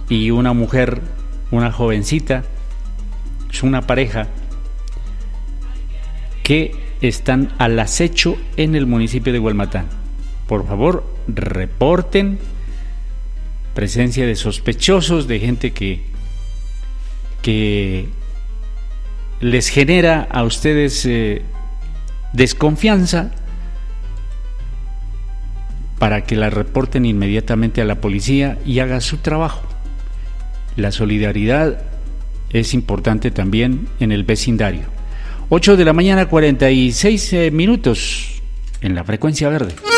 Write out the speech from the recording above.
y una mujer, una jovencita, es una pareja que están al acecho en el municipio de Hualmatán. Por favor, reporten presencia de sospechosos, de gente que les genera a ustedes desconfianza, para que la reporten inmediatamente a la policía y haga su trabajo. La solidaridad es importante también en el vecindario. 8 de la mañana, 46 minutos en la frecuencia verde.